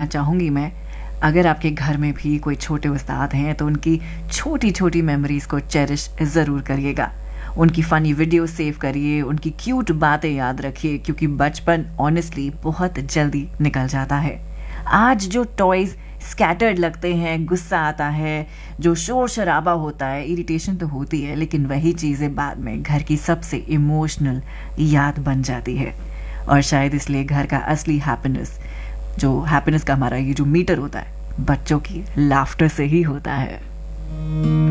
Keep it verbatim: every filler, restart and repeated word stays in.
चाहूँगी मैं, अगर आपके घर में भी कोई छोटे उस्ताद हैं तो उनकी छोटी-छोटी मेमोरीज़ को चेरिश ज़रूर करिएगा। उनकी फ़नी वीडियो सेव करिए, उनकी क्यूट बातें याद रखिए क्योंकि बचपन ऑनेस्टली बहुत जल्दी निकल जाता है। आज जो टॉयज़ स्कैटर्ड लगते हैं, गुस्सा आता है, जो शोर-शराबा होता है, इरिटेशन तो होती है, लेकिन वही चीज़ें बाद में घर की सबसे इमोशनल याद बन जाती है। और शायद इसलिए घर का असली हैप्पीनेस, जो हैप्पीनेस का हमारा ये जो मीटर होता है, बच्चों की लाफ्टर से ही होता है।